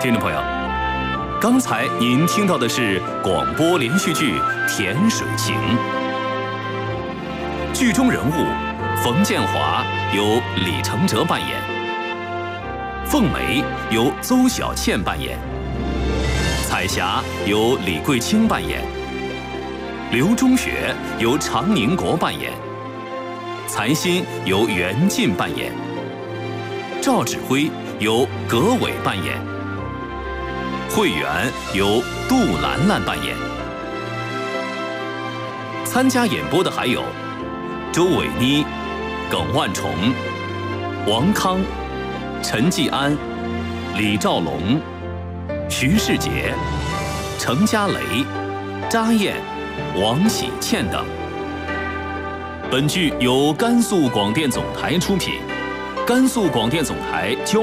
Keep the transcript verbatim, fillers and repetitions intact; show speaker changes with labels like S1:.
S1: 听众朋友，刚才您听到的是广播连续剧《甜水情》，剧中人物冯建华由李承哲扮演，凤梅由邹小倩扮演，彩霞由李桂清扮演，刘中学由常宁国扮演，残心由袁晋扮演，赵指挥由葛伟扮演，慧媛由杜兰兰扮演。参加演播的还有周伟妮、耿万重、王康、陈继安、李兆龙、徐世杰、程家雷、查燕、王喜倩等。本剧由甘肃广电总台出品，甘肃广电总台交